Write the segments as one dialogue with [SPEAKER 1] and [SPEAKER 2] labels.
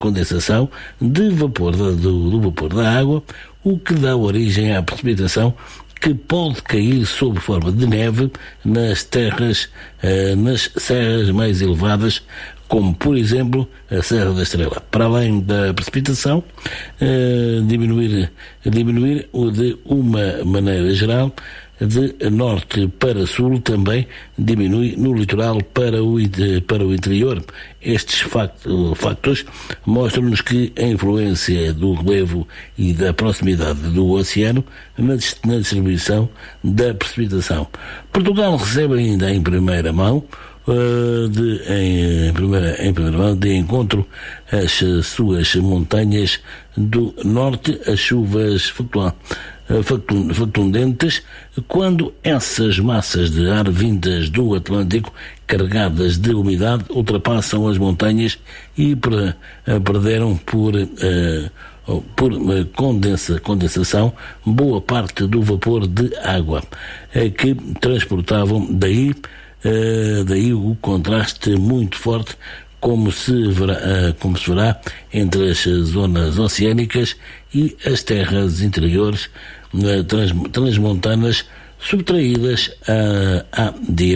[SPEAKER 1] condensação de vapor do vapor da água, o que dá origem à precipitação que pode cair sob forma de neve nas serras mais elevadas, como, por exemplo, a Serra da Estrela. Para além da precipitação, diminuir de uma maneira geral, de norte para sul também diminui no litoral para o interior. Estes factos mostram-nos que a influência do relevo e da proximidade do oceano na distribuição da precipitação. Portugal recebe ainda em primeira mão de encontro às suas montanhas do norte, as chuvas flutuantes, quando essas massas de ar vindas do Atlântico, carregadas de umidade, ultrapassam as montanhas e perderam por condensação boa parte do vapor de água que transportavam. Daí o contraste muito forte, como se verá entre as zonas oceânicas e as terras interiores transmontanas, subtraídas à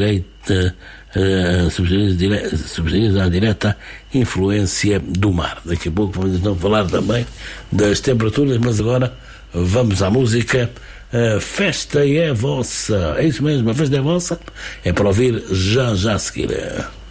[SPEAKER 1] direta influência do mar. Daqui a pouco vamos então falar também das temperaturas, mas agora vamos à música. A festa é vossa. É isso mesmo, a festa é vossa. É para ouvir já a seguir.